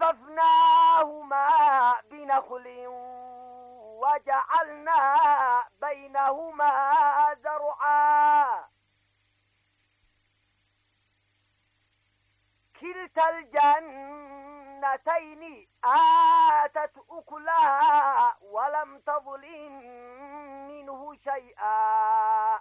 وحففناهما بنخل وجعلنا بينهما زرعا كلتا الجنتين آتت أكلها ولم تظلم منه شيئا